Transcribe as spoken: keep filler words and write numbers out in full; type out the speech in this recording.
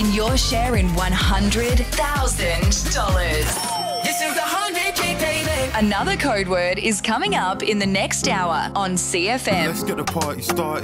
your share in one hundred thousand dollars. This is the one hundred K, baby. Another code word is coming up in the next hour on C F M. Let's get the party started.